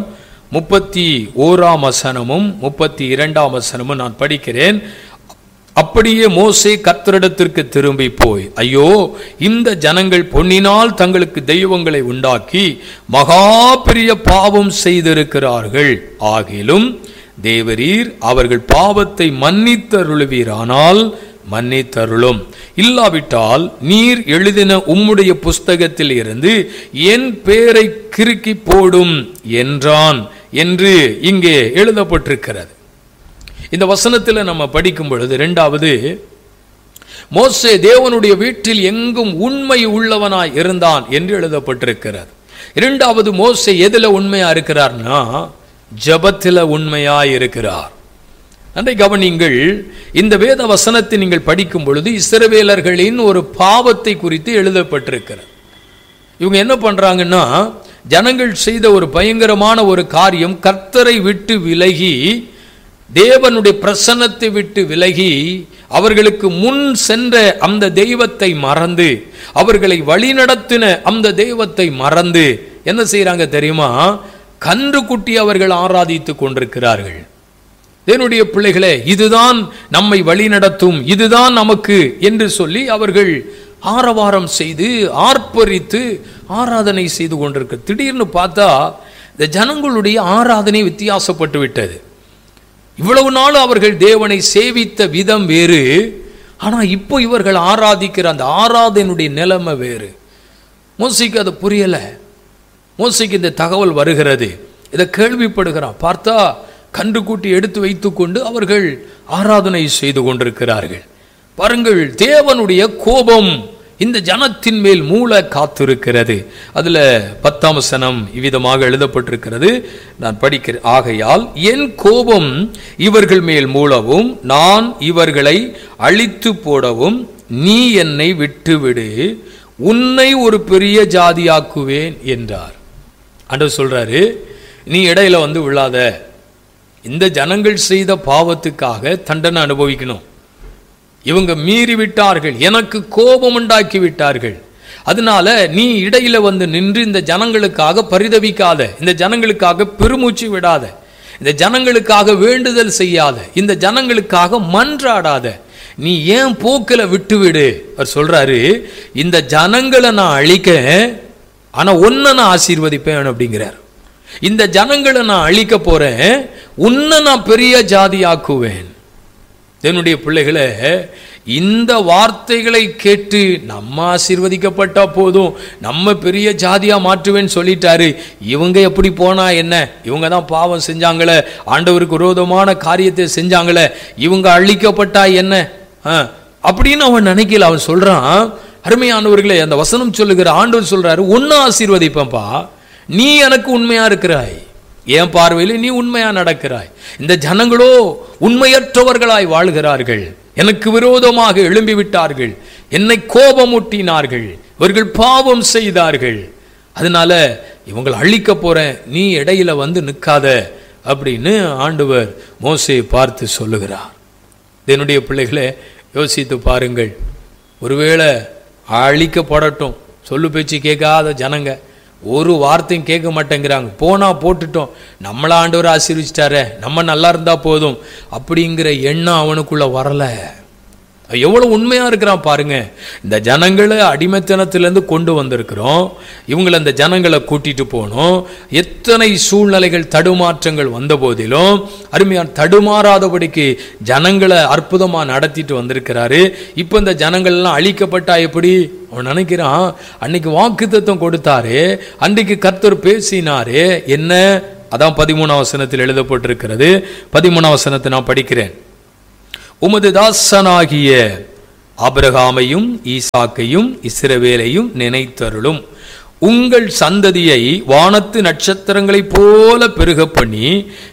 31ஆம் வசனமும் 32ஆம் வசனமும் நான் படிக்கிறேன். அப்படியே மோசே கர்த்தரிடத்திற்கு திரும்பி போய், ஐயோ, இந்த ஜனங்கள் பொன்னினால் தங்களுக்கு தெய்வங்களை உண்டாக்கி மகா பெரிய பாவம் செய்திருக்கிறார்கள், ஆகிலும் தேவரீர் அவர்கள் பாவத்தை மன்னித்தருளுவீரானால் மன்னித்தருளும், இல்லாவிட்டால் நீர் எழுதின உம்முடைய புஸ்தகத்தில் இருந்து என் பேரை கிறுக்கி போடும் என்றான் என்று இங்கே எழுதப்பட்டிருக்கிறது. இந்த வசனத்தில் நம்ம படிக்கும் பொழுது, இரண்டாவது, மோசே தேவனுடைய வீட்டில் எங்கும் உண்மை உள்ளவனாய் இருந்தான் என்று எழுதப்பட்டிருக்கிறது. இரண்டாவது, மோசே எதுல உண்மையா இருக்கிறார்னா ஜபத்தில் உண்மையாய் இருக்கிறார். நன்றை கவனிங்கள். இந்த வேத வசனத்தை நீங்கள் படிக்கும் பொழுது இஸ்ரவேலர்களின் ஒரு பாவத்தை குறித்து எழுதப்பட்டிருக்கிறது. இவங்க என்ன பண்றாங்கன்னா, ஜனங்கள் செய்த ஒரு பயங்கரமான ஒரு காரியம், கர்த்தரை விட்டு விலகி, தேவனுடைய பிரசன்னத்தை விட்டு விலகி, அவர்களுக்கு முன் சென்ற அந்த தெய்வத்தை மறந்து, அவர்களை வழிநடத்தின அந்த தெய்வத்தை மறந்து என்ன செய்யறாங்க தெரியுமா? கன்று குட்டி அவர்கள் ஆராதித்துக் கொண்டிருக்கிறார்கள். என்னுடைய பிள்ளைகளே, இதுதான் நம்மை வழி நடத்தும், இதுதான் நமக்கு என்று சொல்லி அவர்கள் ஆரவாரம் செய்து ஆர்ப்பரித்து ஆராதனை செய்து கொண்டிருக்க. திடீர்னு பார்த்தா இந்த ஜனங்களுடைய ஆராதனை வித்தியாசப்பட்டு விட்டது. இவ்வளவு நாள் அவர்கள் தேவனை சேவித்த விதம் வேறு, ஆனா இப்போ இவர்கள் ஆராதிக்கிற அந்த ஆராதனுடைய நிலைமை வேறு. மோசேக்கு அது புரியல. மோசேக்கு இந்த தகவல் வருகிறது, இதை கேள்விப்படுகிறான். பார்த்தா கன்று கூட்டி எடுத்து வைத்துக்கொண்டு அவர்கள் ஆராதனை செய்து கொண்டிருக்கிறார்கள். பாருங்கள், தேவனுடைய கோபம் இந்த ஜனத்தின் மேல் மூல காத்திருக்கிறது. அதுல 10ஆம் வசனம் இவ்விதமாக எழுதப்பட்டிருக்கிறது, நான் படிக்கிறேன். ஆகையால் என் கோபம் இவர்கள் மேல் மூலவும் நான் இவர்களை அழித்து போடவும் நீ என்னை விட்டுவிடு, உன்னை ஒரு பெரிய ஜாதியாக்குவேன் என்றார். ஆண்டவர் சொல்றாரு, நீ இடையில வந்து விழாத, இந்த ஜனங்கள் செய்த பாவத்துக்காக தண்டனை அனுபவிக்கணும். இவங்க மீறி விட்டார்கள், எனக்கு கோபம் உண்டாக்கி விட்டார்கள், அதனால நீ இடையில வந்து நின்று இந்த ஜனங்களுக்காக பரிதவிக்காத, இந்த ஜனங்களுக்காக பெருமூச்சு விடாத, இந்த ஜனங்களுக்காக வேண்டுதல் செய்யாத, இந்த ஜனங்களுக்காக மன்றாடாத, நீ ஏன் போக்கில விட்டுவிடு. அவர் சொல்றாரு, இந்த ஜனங்களை நான் அழிக்க, ஆனா உன்னை நான் ஆசீர்வதிப்பேன் அப்படிங்கிறார். இந்த ஜனங்களை நான் அழிக்க போறேன், உன்னை நான் பெரிய ஜாதியாக்குவேன். என்னுடைய பிள்ளைகளை, இந்த வார்த்தைகளை கேட்டு நம்ம ஆசீர்வதிக்கப்பட்டா போதும், நம்ம பெரிய ஜாதியா மாற்றுவேன்னு சொல்லிட்டாரு. இவங்க எப்படி போனா என்ன, இவங்க தான் பாவம் செஞ்சாங்களே, ஆண்டவருக்கு விரோதமான காரியத்தை செஞ்சாங்களே, இவங்க அழிக்கப்பட்டா என்ன அப்படின்னு அவன் நினைக்கல. அவன் சொல்றான், அருமையானவர்களே, அந்த வசனம் சொல்லுகிற ஆண்டவர் சொல்றாரு, உன்னை ஆசீர்வதிப்பேன்பா, நீ எனக்கு உண்மையா இருக்கிறாய், என் பார்வையில் நீ உண்மையா நடக்கிறாய். இந்த ஜனங்களோ உண்மையற்றவர்களாய் வாழ்கிறார்கள், எனக்கு விரோதமாக எழும்பி விட்டார்கள், என்னை கோபமூட்டினார்கள், இவர்கள் பாவம் செய்தார்கள், அதனால இவங்களை அழிக்க போறேன், நீ இடையில வந்து நிற்காத அப்படின்னு ஆண்டவர் மோசேயை பார்த்து சொல்லுகிறார். என்னுடைய பிள்ளைகளே, யோசித்து பாருங்கள். ஒருவேளை அழிக்கப்படட்டும், சொல்லு பேச்சு கேட்காத ஜனங்க, ஒரு வார்த்தையும் கேட்க மாட்டேங்கிறாங்க, போனா போட்டுட்டோம், நம்மள ஆண்டவர் ஆசீர்வதிச்சிட்டாரே, நம்ம நல்லா இருந்தா போதும் அப்படிங்கிற எண்ணம் அவனுக்குள்ள வரல. எவ்வளவு உண்மையா இருக்கிறான் பாருங்க. இந்த ஜனங்களை அடிமைத்தனத்திலிருந்து கொண்டு வந்திருக்கிறோம், இவங்களை அந்த ஜனங்களை கூட்டிட்டு போனோம். எத்தனை சூழ்நிலைகள் தடுமாற்றங்கள் வந்த போதிலும் அருமையான தடுமாறாதபடிக்கு ஜனங்களை அற்புதமா நடத்திட்டு வந்திருக்கிறாரு. இப்ப இந்த ஜனங்கள் எல்லாம் அழிக்கப்பட்டா எப்படி? அவன் நினைக்கிறான், அன்னைக்கு வாக்குத்தத்தம் கொடுத்தாரு, அன்றைக்கு கர்த்தர் பேசினாரு என்ன? அதான் 13ஆம் வசனத்தில் எழுதப்பட்டிருக்கிறது. 13ஆம் வசனத்தை நான் படிக்கிறேன். உமது தாசனாகிய ஆபிரகாமையும் ஈசாக்கையும் இஸ்ரவேலையும் நினைத்தருளும். உங்கள் சந்ததியை வானத்து நட்சத்திரங்களைப் போல பெருக பண்ணி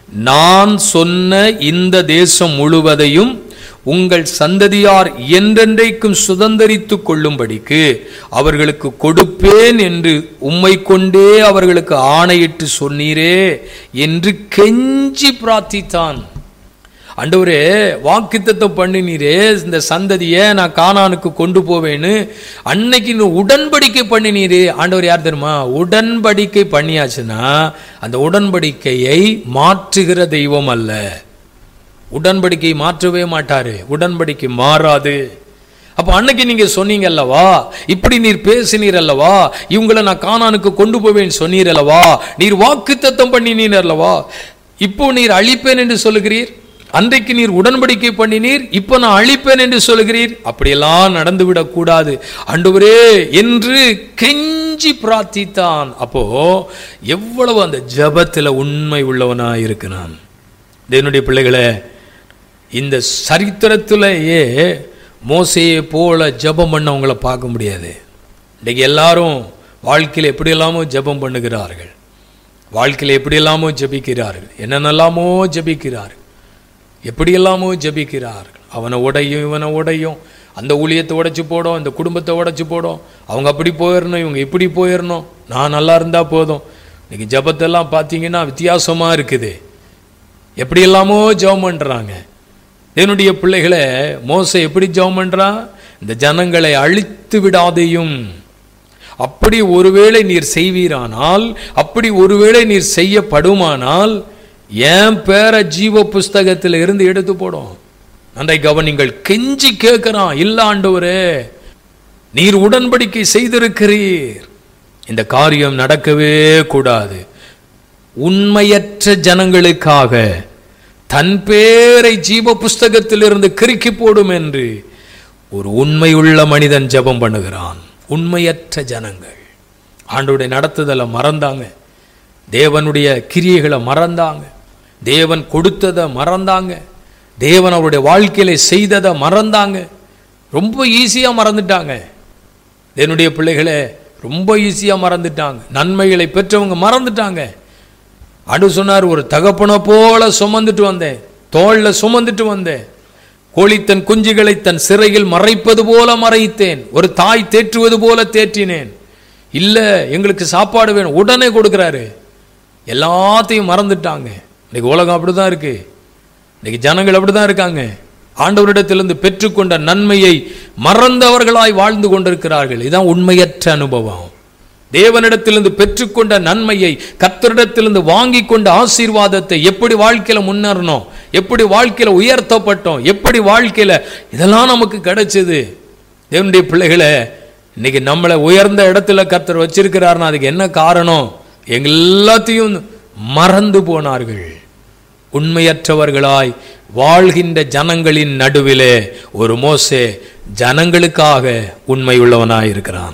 நான் சொன்ன இந்த தேசம் முழுவதையும் உங்கள் சந்ததியார் என்றென்றைக்கும் சுதந்தரித்துக் கொள்ளும்படிக்கு அவர்களுக்கு கொடுப்பேன் என்று உம்மை கொண்டே அவர்களுக்கு ஆணையிட்டு சொன்னீரே என்று கெஞ்சி பிரார்த்தித்தான். ஆண்டவரே, வாக்குத்தத்தம் பண்ணினீரே, இந்த சந்ததியை நான் கானானுக்கு கொண்டு போவேன்னு அன்னைக்கு உடன்படிக்கை பண்ணினீரே. ஆண்டவர் யார் தெரியுமா? உடன்படிக்கை பண்ணியாச்சுன்னா அந்த உடன்படிக்கையை மாற்றுகிற தெய்வம் அல்ல. உடன்படிக்கை மாற்றவே மாட்டாரு, உடன்படிக்கை மாறாது. அப்ப அன்னைக்கு நீங்க சொன்னீங்க அல்லவா, இப்படி நீர் பேசினீர் அல்லவா, இவங்களை நான் கானானுக்கு கொண்டு போவேன்னு சொன்னீர் அல்லவா, நீர் வாக்குத்தத்தம் பண்ணினீர் அல்லவா, இப்போ நீர் அழிப்பேன் என்று சொல்லுகிறீர், அன்றைக்கு நீர் உடன்படிக்கை பண்ணினீர், இப்ப நான் அழிப்பேன் என்று சொல்கிறீர். அப்படியெல்லாம் நடந்துவிடக் கூடாது ஆண்டவரே என்று கெஞ்சி பிரார்த்தித்தான். அப்போ எவ்வளவு அந்த ஜபத்துல உண்மை உள்ளவனா இருக்கிறான். என்னுடைய பிள்ளைகளை, இந்த சரித்திரத்திலேயே மோசையை போல ஜபம் பண்ணவங்களை பார்க்க முடியாது. இன்றைக்கு எல்லாரும் வாழ்க்கையில் எப்படியெல்லாமோ ஜபம் பண்ணுகிறார்கள், வாழ்க்கையில் எப்படியெல்லாமோ ஜபிக்கிறார்கள், என்னென்னலாமோ ஜபிக்கிறார்கள், எப்படியெல்லாமோ ஜபிக்கிறார்கள். அவனை உடையும் இவனை உடையும், அந்த ஊழியத்தை உடைச்சு போடும், இந்த குடும்பத்தை உடைச்சு போடும், அவங்க அப்படி போயிடணும், இவங்க இப்படி போயிடணும், நான் நல்லா இருந்தா போதும். இன்னைக்கு ஜபத்தெல்லாம் பார்த்தீங்கன்னா வித்தியாசமாக இருக்குது, எப்படியெல்லாமோ ஜெபம் பண்ணுறாங்க. என்னுடைய பிள்ளைகளை, மோசே எப்படி ஜெபம் பண்ணுறான்? இந்த ஜனங்களை அழித்து விடாதையும், அப்படி ஒருவேளை நீர் செய்வீரானால், அப்படி ஒருவேளை நீர் செய்யப்படுமானால் என் பேரை ஜீவ புஸ்தகத்தில் இருந்து எடுத்து போடும். நன்றை கவனிங்கள், கெஞ்சி கேட்கிறான், இல்ல ஆண்டவரே நீர் உடன்படிக்கை செய்திருக்கிறீர், இந்த காரியம் நடக்கவே கூடாது. உண்மையற்ற ஜனங்களுக்காக தன் பேரை ஜீவ புஸ்தகத்தில் இருந்து கிறுக்கி போடும் என்று ஒரு உண்மையுள்ள மனிதன் ஜெபம் பண்ணுகிறான். உண்மையற்ற ஜனங்கள் ஆண்டவருடைய நடத்துதலை மறந்தாங்க, தேவனுடைய கிரியைகளை மறந்தாங்க, தேவன் கொடுத்ததை மறந்தாங்க, தேவன் அவருடைய வாழ்க்கையில செய்ததை மறந்தாங்க. ரொம்ப ஈஸியா மறந்துட்டாங்க. என்னுடைய பிள்ளைகளை ரொம்ப ஈஸியா மறந்துட்டாங்க. நன்மைகளை பெற்றவங்க மறந்துட்டாங்க. அடு சொன்னார், ஒரு தகப்பனை போல சுமந்துட்டு வந்தேன், தோல்ல சுமந்துட்டு வந்தேன், கோழி தன் குஞ்சுகளை தன் சிறையில் மறைப்பது போல மறைத்தேன், ஒரு தாய் தேற்றுவது போல தேற்றினேன். இல்ல எங்களுக்கு சாப்பாடு வேணும், உடனே கொடுக்கிறாரு. எல்லாத்தையும் மறந்துட்டாங்க. இன்னைக்கு உலகம் அப்படிதான் இருக்கு, இன்னைக்கு ஜனங்கள் அப்படிதான் இருக்காங்க. ஆண்டவரிடத்திலிருந்து பெற்றுக்கொண்ட நன்மையை மறந்தவர்களாய் வாழ்ந்து கொண்டிருக்கிறார்கள். இதுதான் உண்மையற்ற அனுபவம். தேவனிடத்திலிருந்து பெற்றுக்கொண்ட நன்மையை, கர்த்தரிடத்திலிருந்து வாங்கி கொண்ட ஆசீர்வாதத்தை, எப்படி வாழ்க்கையில முன்னேறணும், எப்படி வாழ்க்கையில உயர்த்தப்பட்டோம், எப்படி வாழ்க்கையில இதெல்லாம் நமக்கு கிடைச்சது. தேவனுடைய பிள்ளைகளை, இன்னைக்கு நம்மளை உயர்ந்த இடத்துல கர்த்தர் வச்சிருக்கிறார்னா அதுக்கு என்ன காரணம்? எல்லாத்தையும் மறந்து போனார்கள். உண்மையற்றவர்களாய் வாழ்கின்ற ஜனங்களின் நடுவிலே ஒரு மோசே ஜனங்களுக்காக உண்மை உள்ளவனாய் இருக்கிறான்.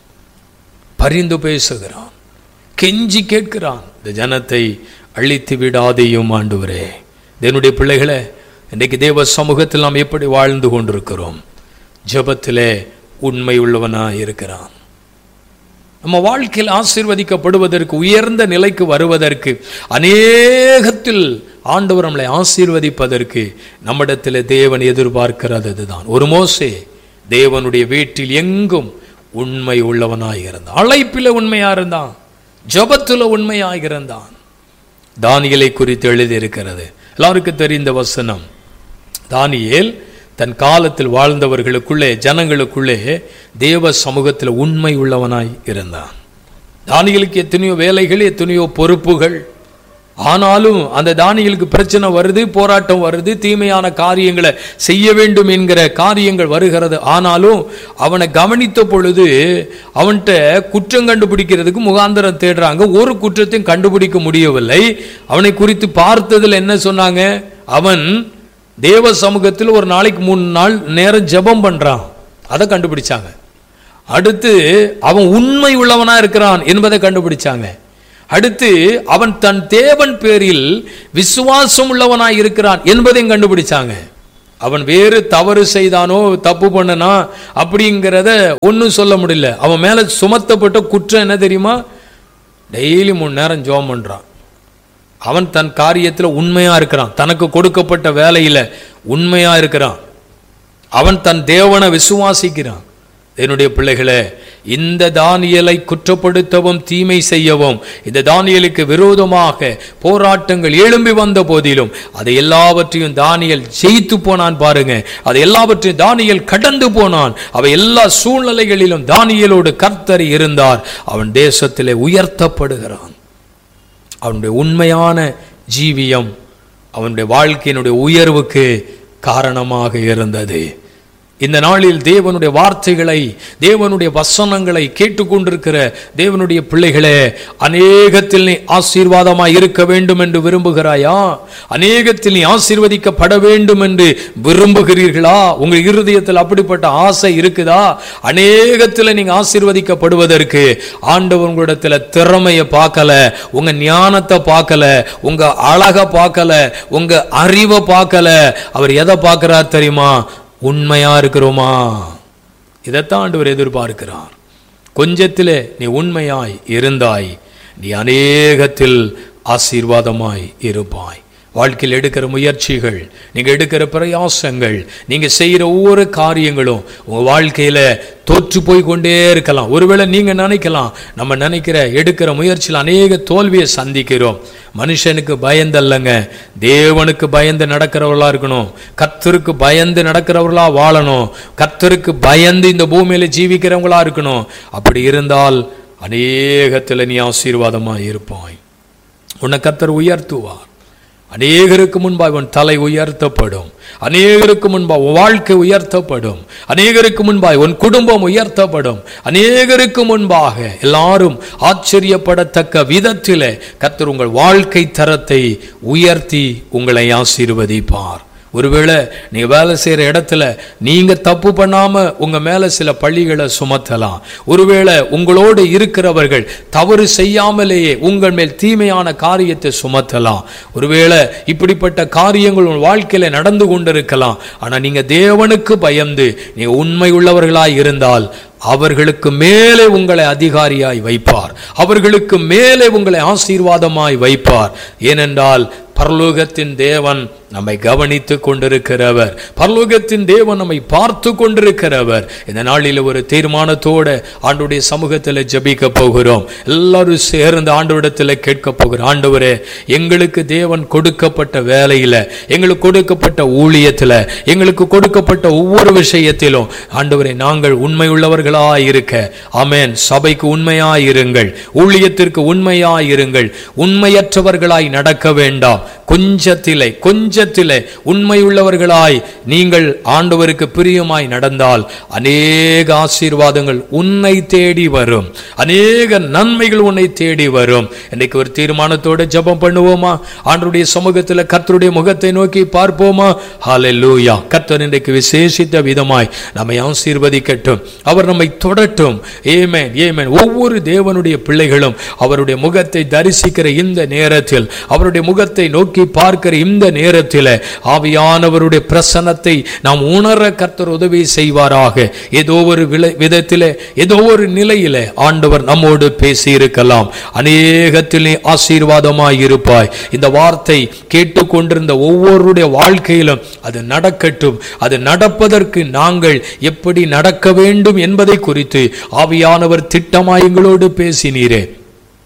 பரிந்து பேசுகிறான், கெஞ்சி கேட்கிறான், இந்த ஜனத்தை அழித்து விடாதையும் ஆண்டவரே. என்னுடைய பிள்ளைகளை, இன்றைக்கு தேவ சமூகத்தில் நாம் எப்படி வாழ்ந்து கொண்டிருக்கிறோம்? ஜெபத்திலே உண்மை உள்ளவனாய் இருக்கிறான். நம்ம வாழ்க்கையில் ஆசீர்வதிக்கப்படுவதற்கு, உயர்ந்த நிலைக்கு வருவதற்கு, அநேகத்தில் ஆண்டவர் நம்மளை ஆசீர்வதிப்பதற்கு நம்மிடத்தில் தேவன் எதிர்பார்க்கிறது அதுதான். ஒரு மோசே தேவனுடைய வீட்டில் எங்கும் உண்மை உள்ளவனாய் இருந்தான், அழைப்பில் உண்மையா இருந்தான், ஜபத்துல உண்மையாக இருந்தான். தானியேலை குறித்து எழுதி இருக்கிறது, எல்லாருக்கும் தெரிந்த வசனம். தானியேல் தன் காலத்தில் வாழ்ந்தவர்களுக்குள்ளே, ஜனங்களுக்குள்ளே தேவ சமூகத்தில் உண்மை உள்ளவனாய் இருந்தான். தானியேலுக்கு எத்தனையோ வேலைகள், எத்தனையோ பொறுப்புகள். ஆனாலும் அந்த தானியேலுக்கு பிரச்சனை வருது, போராட்டம் வருது, தீமையான காரியங்களை செய்ய வேண்டும் என்கிற காரியங்கள் வருகிறது. ஆனாலும் அவனை கவனித்த பொழுது அவன்கிட்ட குற்றம் கண்டுபிடிக்கிறதுக்கு முகாந்திரம் தேடுறாங்க. ஒரு குற்றத்தையும் கண்டுபிடிக்க முடியவில்லை. அவனை குறித்து பார்த்ததில் என்ன சொன்னாங்க? அவன் தேவ சமூகத்தில் ஒரு நாளைக்கு 3 நேரம் ஜெபம் பண்றான். அதை கண்டுபிடிச்சாங்க. அடுத்து அவன் உண்மை உள்ளவனா இருக்கிறான் என்பதை கண்டுபிடிச்சாங்க. அடுத்து அவன் தன் தேவன் பேரில் விசுவாசம் உள்ளவனாய் இருக்கிறான் என்பதையும் கண்டுபிடிச்சாங்க. அவன் வேறு தவறு செய்தானோ, தப்பு பண்ணனா அப்படிங்கிறத ஒன்றும் சொல்ல முடியல. அவன் மேல சுமத்தப்பட்ட குற்றம் என்ன தெரியுமா? டெய்லி 3 நேரம் ஜெபம் பண்றான். அவன் தன் காரியத்தில் உண்மையா இருக்கிறான். தனக்கு கொடுக்கப்பட்ட வேலையில உண்மையா இருக்கிறான். அவன் தன் தேவனை விசுவாசிக்கிறான். என்னுடைய பிள்ளைகளே, இந்த தானியேலை குற்றப்படுத்தவும் தீமை செய்யவும் இந்த தானியேலுக்கு விரோதமாக போராட்டங்கள் எழும்பி வந்த போதிலும் அதை எல்லாவற்றையும் தானியேல் ஜெயித்து போனான். பாருங்க, அதை எல்லாவற்றையும் தானியேல் கடந்து போனான். அவை எல்லா சூழ்நிலைகளிலும் தானியேலோடு கர்த்தர் இருந்தார். அவன் தேசத்திலே உயர்த்தப்படுகிறான். அவனுடைய உண்மையான ஜீவியம் அவனுடைய வாழ்க்கையினுடைய உயர்வுக்கு காரணமாக இருந்தது. இந்த நாளில் தேவனுடைய வார்த்தைகளை, தேவனுடைய வசனங்களை கேட்டுக்கொண்டிருக்கிற தேவனுடைய பிள்ளைகளே, அநேகத்தில் நீ ஆசீர்வாதமாய் இருக்க வேண்டும் என்று விரும்புகிறாயா? அநேகத்தில் நீ ஆசீர்வதிக்கப்பட வேண்டும் என்று விரும்புகிறீர்களா? உங்கள் இருதயத்தில் அப்படிப்பட்ட ஆசை இருக்குதா? அநேகத்தில் நீங்க ஆசீர்வதிக்கப்படுவதற்கு ஆண்டவர் உங்களிடத்தில் திறமையை பார்க்கல, உங்க ஞானத்தை பார்க்கல, உங்க அழகை பார்க்கல, உங்க அறிவை பார்க்கல. அவர் எதை பார்க்கிறார் தெரியுமா? உண்மையா இருக்கிறோமா? இதைத்தான் ஆண்டவர் எதிர்பார்க்கிறார். கொஞ்சத்திலே நீ உண்மையாய் இருந்தாய், நீ அநேகத்தில் ஆசீர்வாதமாய் இருப்பாய். வாழ்க்கையில் எடுக்கிற முயற்சிகள், நீங்க எடுக்கிற பிரயாசங்கள், நீங்க செய்கிற ஒவ்வொரு காரியங்களும் உங்க வாழ்க்கையில தோற்று போய் கொண்டே இருக்கலாம். ஒருவேளை நீங்க நினைக்கலாம், நம்ம நினைக்கிற எடுக்கிற முயற்சியில் அநேக தோல்வியை சந்திக்கிறோம். மனுஷனுக்கு பயந்தல்லங்க, தேவனுக்கு பயந்து நடக்கிறவர்களா இருக்கணும். கர்த்தருக்கு பயந்து நடக்கிறவர்களா வாழணும். கர்த்தருக்கு பயந்து இந்த பூமியில ஜீவிக்கிறவங்களா இருக்கணும். அப்படி இருந்தால் அநேகத்தில் நீ ஆசீர்வாதமாய் இருப்பாய். உன்னை கர்த்தர் உயர்த்துவார். அநேகருக்கு முன்பாக உன் தலை உயர்த்தப்படும். அநேகருக்கு முன்பாக வாழ்க்கை உயர்த்தப்படும். அநேகருக்கு முன்பாக உன் குடும்பம் உயர்த்தப்படும். அநேகருக்கு முன்பாக எல்லாரும் ஆச்சரியப்படத்தக்க விதத்திலே கர்த்தர் உங்கள் வாழ்க்கை தரத்தை உயர்த்தி உங்களை ஆசீர்வதிப்பார். ஒருவேளை நீங்க வேலை செய்யற இடத்துல நீங்க தப்பு பண்ணாம உங்க மேல சில பழிகளை சுமத்தலாம். ஒருவேளை உங்களோடு இருக்கிறவர்கள் தவறு செய்யாமலேயே உங்கள் மேல் தீமையான காரியத்தை சுமத்தலாம். ஒருவேளை இப்படிப்பட்ட காரியங்கள் உங்கள் வாழ்க்கையில நடந்து கொண்டிருக்கலாம். ஆனா நீங்க தேவனுக்கு பயந்து நீங்க உண்மை உள்ளவர்களாய் இருந்தால் அவர்களுக்கு மேலே உங்களை அதிகாரியாய் வைப்பார். அவர்களுக்கு மேலே உங்களை ஆசீர்வாதமாய் வைப்பார். ஏனென்றால் பரலோகத்தின் தேவன் நம்மை கவனித்து கொண்டிருக்கிறவர். பரலோகத்தின் தேவன் நம்மை பார்த்து கொண்டிருக்கிறவர். இந்த நாளில் ஒரு தீர்மானத்தோடு ஆண்டவருடைய சமூகத்தில் ஜெபிக்க போகிறோம். எல்லாரும் சேர்ந்து ஆண்டவரிடத்தில் கேட்க போகிறோம். ஆண்டவரே, எங்களுக்கு தேவன் கொடுக்கப்பட்ட வேலையில, எங்களுக்கு கொடுக்கப்பட்ட ஊழியத்தில், எங்களுக்கு கொடுக்கப்பட்ட ஒவ்வொரு விஷயத்திலும் ஆண்டவரே நாங்கள் உண்மை உள்ளவர்களாய் இருக்க, ஆமென். சபைக்கு உண்மையாய் இருங்கள், ஊழியத்திற்கு உண்மையாய் இருங்கள். உண்மையற்றவர்களாய் நடக்க வேண்டாம். கொஞ்சத்திலே உண்மையுள்ளவர்களாய் நீங்கள் ஆண்டவருக்கு பிரியமாய் நடந்தால் அநேக ஆசீர்வாதங்கள் உன்னை தேடி வரும். அநேக நன்மைகள் உன்னை தேடி வரும். இன்னைக்கு ஒரு தீர்மானத்தோட ஜெபம் பண்ணுவோமா? ஆண்டவருடைய சமூகத்தில் கர்த்தருடைய முகத்தை நோக்கி பார்ப்போமா? ஹல்லேலூயா. கர்த்தர் இன்றைக்கு விசேஷித்த விதமாய் நம்மை ஆசீர்வதிக்கட்டும். அவர் நம்மை தொடட்டும். ஆமென், ஆமென். ஒவ்வொரு தேவனுடைய பிள்ளைகளும் அவருடைய முகத்தை தரிசிக்கிற இந்த நேரத்தில், அவருடைய முகத்தை நோக்கி பார்க்கிற இந்த நேரத்தில் ஆவியானவருடைய பிரசன்னத்தை நாம் உணர கர்த்தர் உதவி செய்வாராக. ஏதோ ஒரு விதத்திலே, ஏதோ ஒரு நிலையிலே ஆண்டவர் நம்மோடு பேசி இருக்கலாம். அநேகத்திலே ஆசீர்வாதமாய் இருப்பாய். இந்த வார்த்தை கேட்டுக்கொண்டிருந்த ஒவ்வொருடைய வாழ்க்கையிலும் அது நடக்கட்டும். அது நடப்பதற்கு நாங்கள் எப்படி நடக்க வேண்டும் என்பதை குறித்து ஆவியானவர் திட்டமாய் எங்களோடு பேசினீரே.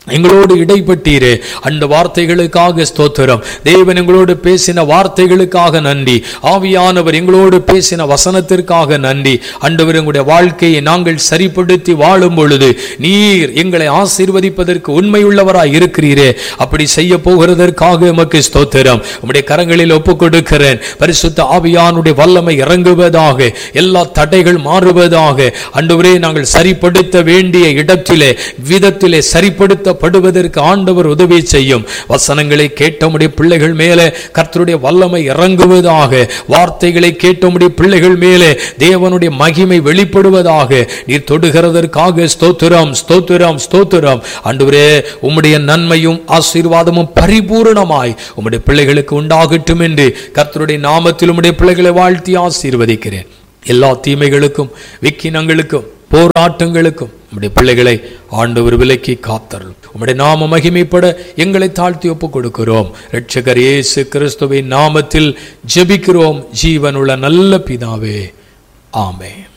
எங்களோடு இடைப்பட்டீரே, அந்த வார்த்தைகளுக்காக ஸ்தோத்திரம். தேவன் எங்களோடு பேசின வார்த்தைகளுக்காக நன்றி. ஆவியானவர் எங்களோடு பேசின வசனத்திற்காக நன்றி. ஆண்டவர், எங்களுடைய வாழ்க்கையை நாங்கள் சரிப்படுத்தி வாழும் பொழுது நீர் எங்களை ஆசீர்வதிப்பதற்கு உண்மையுள்ளவராய் இருக்கிறீரே. அப்படி செய்ய போகிறதற்காக எமக்கு ஸ்தோத்திரம். உம்முடைய கரங்களில் ஒப்புக் கொடுக்கிறேன். பரிசுத்த ஆவியானுடைய வல்லமை இறங்குவதாக, எல்லா தடைகள் மாறுவதாக. ஆண்டவரே, நாங்கள் சரிப்படுத்த வேண்டிய இடத்திலே விதத்திலே சரிப்படுத்த படுவதற்கு ஆண்டவர் உதவி செய்யும். வசனங்களை கேட்டமுடைய பிள்ளைகள் மேலே கர்த்தருடைய வல்லமை இறங்குவதாக. வார்த்தைகளை கேட்டமுடைய பிள்ளைகள் மேலே தேவனுடைய மகிமை வெளிப்படுவதாக. நீர் தொடுகிறதற்காக ஸ்தோத்திரம், ஸ்தோத்திரம், ஸ்தோத்திரம். ஆண்டவரே, உம்முடைய நன்மையும் ஆசீர்வாதமும் பரிபூரணமாய் உம்முடைய பிள்ளைகளுக்கு உண்டாகட்டும் என்று கர்த்தருடைய நாமத்தில் உம்முடைய பிள்ளைகளை வாழ்த்தி ஆசீர்வதிக்கிறேன். எல்லா தீமைகளுக்கும், விக்கினங்களுக்கும், போராட்டங்களுக்கும் உம்முடைய பிள்ளைகளை ஆண்டவர் விலக்கி காத்தருளும். உம்முடைய நாம மகிமைப்பட எங்களை தாழ்த்தி ஒப்புக் கொடுக்கிறோம். இரட்சகர் இயேசு கிறிஸ்துவின் நாமத்தில் ஜெபிக்கிறோம், ஜீவனுள்ள நல்ல பிதாவே, ஆமென்.